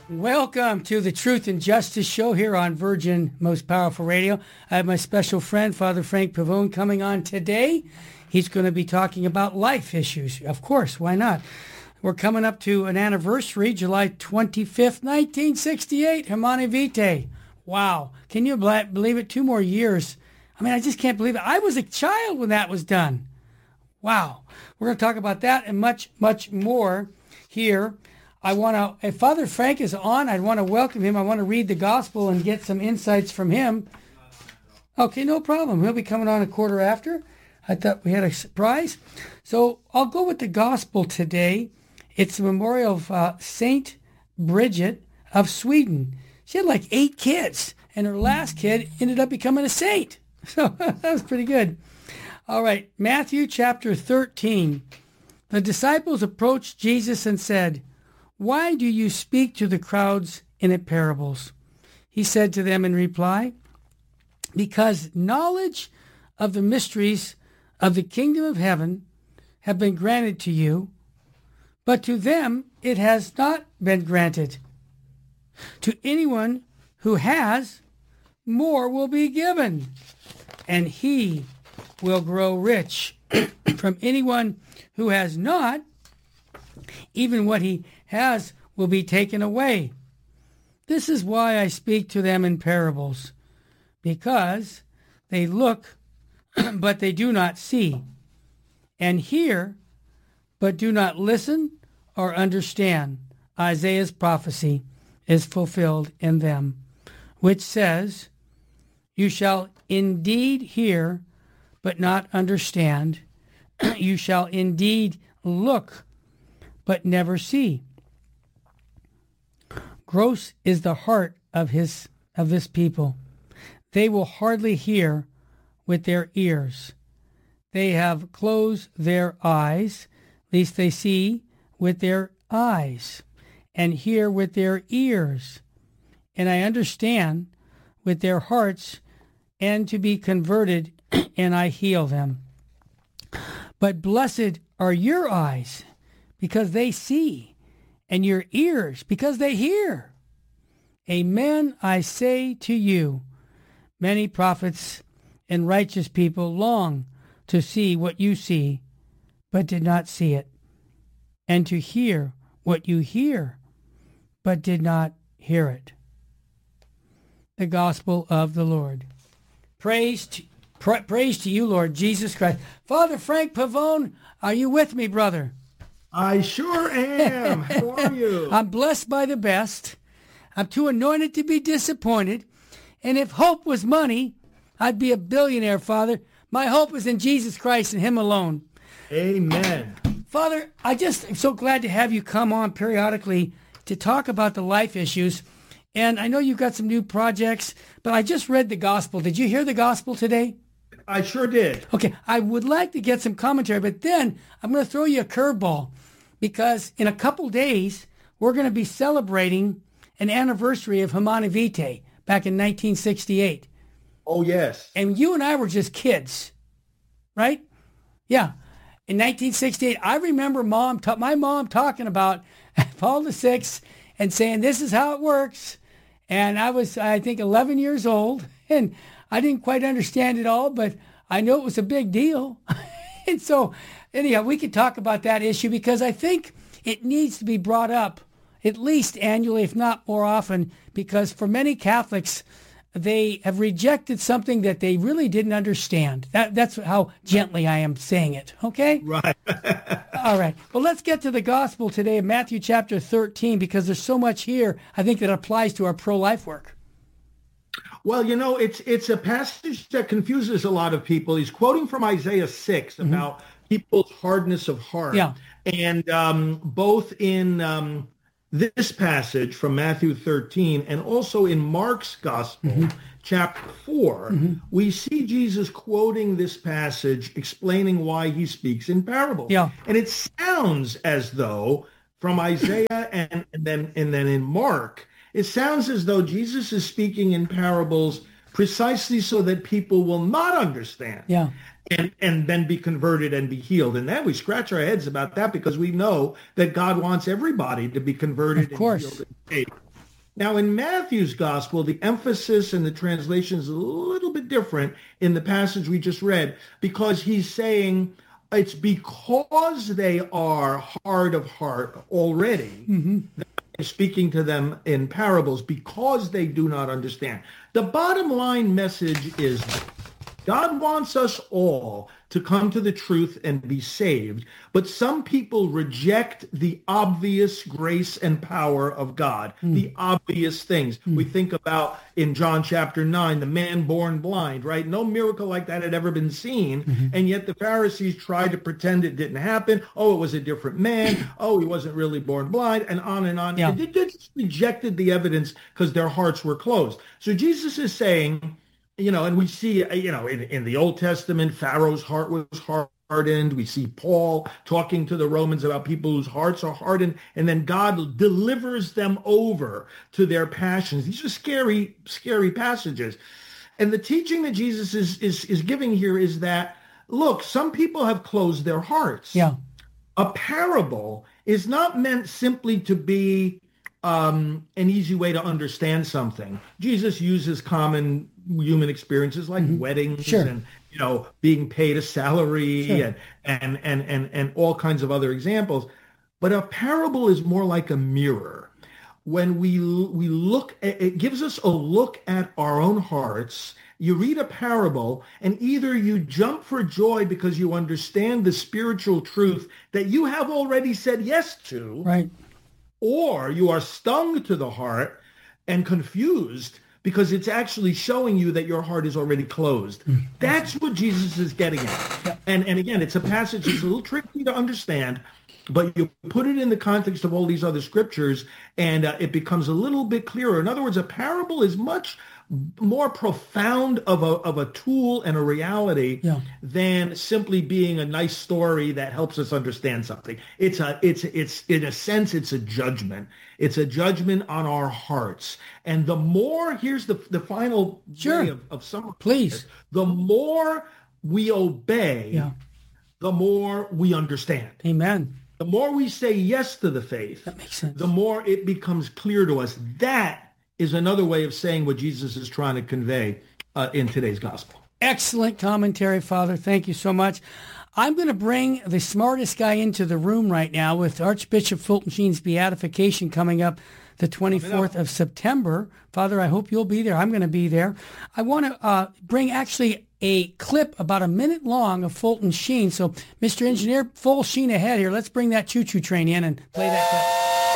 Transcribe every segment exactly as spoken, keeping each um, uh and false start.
Welcome to the Truth and Justice Show here on Virgin Most Powerful Radio. I have my special friend, Father Frank Pavone, coming on today. He's going to be talking about life issues. Of course, why not? We're coming up to an anniversary, July twenty-fifth, nineteen sixty-eight, Humanae Vitae. Wow. Can you believe it? Two more years. I mean, I just can't believe it. I was a child when that was done. Wow. We're going to talk about that and much, much more here. I want to, if Father Frank is on, I want to welcome him. I want to read the gospel and get some insights from him. Okay, no problem. He'll be coming on a quarter after. I thought we had a surprise. So I'll go with the gospel today. It's a memorial of uh, Saint Bridget of Sweden. She had like eight kids, and her last kid ended up becoming a saint. So that was pretty good. All right, Matthew chapter thirteen. The disciples approached Jesus and said, "Why do you speak to the crowds in parables?" He said to them in reply, "Because knowledge of the mysteries of the kingdom of heaven have been granted to you, but to them it has not been granted. To anyone who has, more will be given, and he will grow rich. From anyone who has not, even what he has will be taken away. This is why I speak to them in parables, because they look, but they do not see, and hear, but do not listen or understand. Isaiah's prophecy is fulfilled in them, which says, you shall indeed hear, but not understand. You shall indeed look, but never see. Gross is the heart of his of this people. They will hardly hear with their ears. They have closed their eyes, lest they see with their eyes, and hear with their ears, and I understand with their hearts, and to be converted, and I heal them. But blessed are your eyes, because they see, and your ears, because they hear. Amen, I say to you, many prophets and righteous people long to see what you see, but did not see it, and to hear what you hear, but did not hear it. The Gospel of the Lord. Praise to, pra- praise to you, Lord Jesus Christ. Father Frank Pavone, are you with me, brother? I sure am. How are you? I'm blessed by the best. I'm too anointed to be disappointed. And if hope was money, I'd be a billionaire, Father. My hope is in Jesus Christ and him alone. Amen. Father, I just am so glad to have you come on periodically to talk about the life issues. And I know you've got some new projects, but I just read the gospel. Did you hear the gospel today? I sure did. Okay, I would like to get some commentary, but then I'm going to throw you a curveball, because in a couple days, we're going to be celebrating an anniversary of Humanae Vitae back in nineteen sixty-eight. Oh, yes. And you and I were just kids, right? Yeah. In nineteen sixty-eight, I remember mom, ta- my mom talking about Paul the Sixth and saying, this is how it works. And I was, I think, eleven years old, and I didn't quite understand it all, but I know it was a big deal. And so, anyhow, we could talk about that issue, because I think it needs to be brought up at least annually, if not more often, because for many Catholics, they have rejected something that they really didn't understand. That, that's how gently I am saying it, okay? Right. All right. Well, let's get to the gospel today, Matthew chapter thirteen, because there's so much here, I think, that applies to our pro-life work. Well, you know, it's it's a passage that confuses a lot of people. He's quoting from Isaiah six mm-hmm. about people's hardness of heart. Yeah. And um, both in um, this passage from Matthew thirteen and also in Mark's Gospel, mm-hmm. chapter four, mm-hmm. we see Jesus quoting this passage, explaining why he speaks in parables. Yeah. And it sounds as though from Isaiah and, and then and then in Mark, it sounds as though Jesus is speaking in parables precisely so that people will not understand. Yeah. And, and then be converted and be healed. And then we scratch our heads about that, because we know that God wants everybody to be converted of course. and healed and saved. Now, in Matthew's gospel, the emphasis and the translation is a little bit different in the passage we just read, because he's saying it's because they are hard of heart already, mm-hmm. speaking to them in parables, because they do not understand. The bottom line message is God wants us all to come to the truth and be saved, but some people reject the obvious grace and power of God, mm. the obvious things. Mm. We think about in John chapter nine, the man born blind, right? No miracle like that had ever been seen, mm-hmm. and yet the Pharisees tried to pretend it didn't happen. Oh, it was a different man. Oh, he wasn't really born blind, and on and on. Yeah. And they just rejected the evidence because their hearts were closed. So Jesus is saying, you know, and we see, you know, in, in the Old Testament, Pharaoh's heart was hardened. We see Paul talking to the Romans about people whose hearts are hardened, and then God delivers them over to their passions. These are scary, scary passages. And the teaching that Jesus is is is giving here is that, look, some people have closed their hearts. Yeah. A parable is not meant simply to be um, an easy way to understand something. Jesus uses common human experiences like mm-hmm. weddings sure. and, you know, being paid a salary sure. and, and, and, and, and all kinds of other examples. But a parable is more like a mirror. When we, we look, at, it gives us a look at our own hearts. You read a parable and either you jump for joy because you understand the spiritual truth that you have already said yes to, right, or you are stung to the heart and confused because it's actually showing you that your heart is already closed. Mm. That's what Jesus is getting at. Yeah. And, and again, it's a passage that's a little tricky to understand, but you put it in the context of all these other scriptures, and uh, it becomes a little bit clearer. In other words, a parable is much more profound of a of a tool and a reality yeah. than simply being a nice story that helps us understand something. It's a it's it's in a sense it's a judgment. It's a judgment on our hearts. And the more here's the the final sure. way of, of some please the more we obey, yeah. the more we understand. Amen. The more we say yes to the faith, that makes sense. The more it becomes clear to us. That is another way of saying what Jesus is trying to convey uh, in today's gospel. Excellent commentary, Father. Thank you so much. I'm going to bring the smartest guy into the room right now with Archbishop Fulton Sheen's beatification coming up the twenty-fourth of September. Father, I hope you'll be there. I'm going to be there. I want to uh, bring actually a clip about a minute long of Fulton Sheen. So, Mister Engineer, full Sheen ahead here. Let's bring that choo-choo train in and play that clip.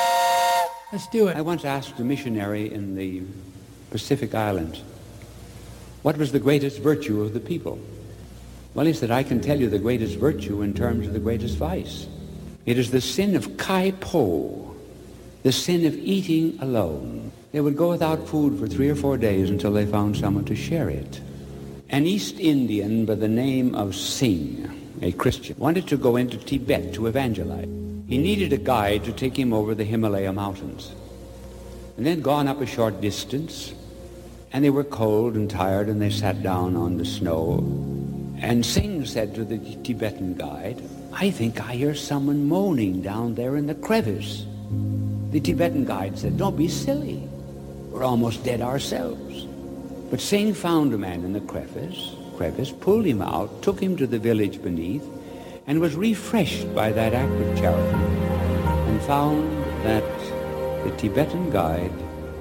Let's do it. I once asked a missionary in the Pacific Islands, what was the greatest virtue of the people? Well, he said, I can tell you the greatest virtue in terms of the greatest vice. It is the sin of kai po, the sin of eating alone. They would go without food for three or four days until they found someone to share it. An East Indian by the name of Singh, a Christian, wanted to go into Tibet to evangelize. He needed a guide to take him over the Himalaya mountains. And then gone up a short distance, and they were cold and tired, and they sat down on the snow. And Singh said to the Tibetan guide, I think I hear someone moaning down there in the crevice. The Tibetan guide said, don't be silly. We're almost dead ourselves. But Singh found a man in the crevice, crevice, pulled him out, took him to the village beneath, and was refreshed by that act of charity, and found that the Tibetan guide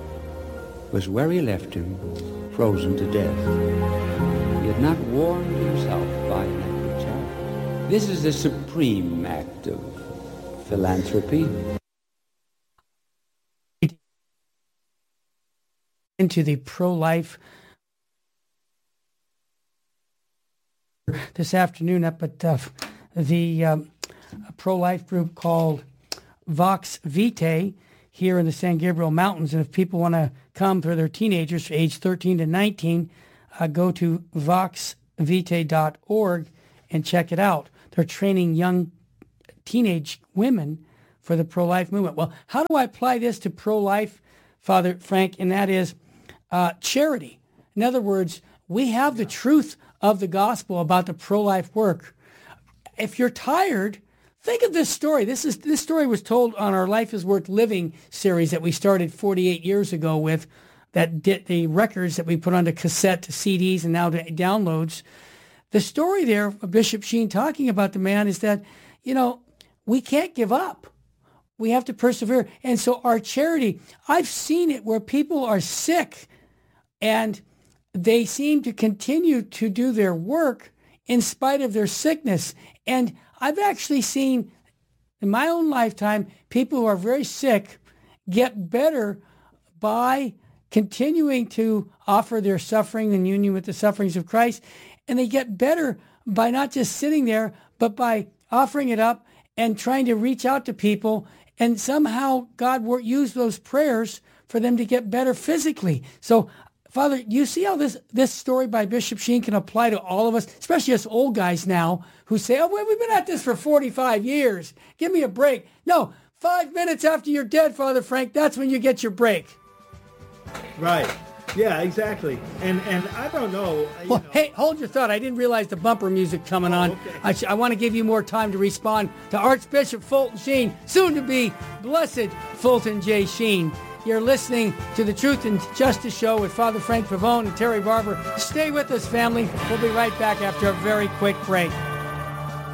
was where he left him, frozen to death. He had not warmed himself by an act of charity. This is the supreme act of philanthropy. Into the pro-life this afternoon up at uh, the um, pro-life group called Vox Vitae here in the San Gabriel Mountains. And if people want to come for their teenagers, age thirteen to nineteen, uh, go to vox vitae dot org and check it out. They're training young teenage women for the pro-life movement. Well, how do I apply this to pro-life, Father Frank? And that is uh, charity. In other words, we have the truth of the gospel about the pro-life work. If you're tired, think of this story. This is this story was told on our Life is Worth Living series that we started forty-eight years ago with, that did the records that we put onto cassette to C Ds and now to downloads. The story there of Bishop Sheen talking about the man is that, you know, we can't give up. We have to persevere. And so our charity, I've seen it where people are sick and they seem to continue to do their work in spite of their sickness. And I've actually seen in my own lifetime people who are very sick get better by continuing to offer their suffering in union with the sufferings of Christ. And they get better by not just sitting there, but by offering it up and trying to reach out to people. And somehow God will use those prayers for them to get better physically. So, Father, you see how this, this story by Bishop Sheen can apply to all of us, especially us old guys now who say, oh, well, we've been at this for forty-five years. Give me a break. No, five minutes after you're dead, Father Frank, that's when you get your break. Right. Yeah, exactly. And and I don't know. Well, know. Hey, hold your thought. I didn't realize the bumper music coming oh, on. Okay. I, sh- I want to give you more time to respond to Archbishop Fulton Sheen, soon to be Blessed Fulton J. Sheen. You're listening to the Truth and Justice Show with Father Frank Pavone and Terry Barber. Stay with us, family. We'll be right back after a very quick break.